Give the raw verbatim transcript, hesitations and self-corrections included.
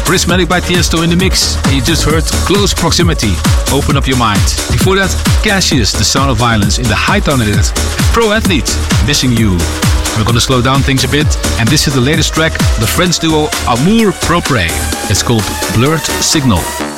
Prismatic by Tiesto in the mix, and you just heard Close Proximity, Open Up Your Mind. Before that, Cassius, The Sound of Violence in the high tone edit. Pro Athlete, Missing You. We're gonna slow down things a bit, and this is the latest track, the French duo Amour Propre. It's called Blurred Signal.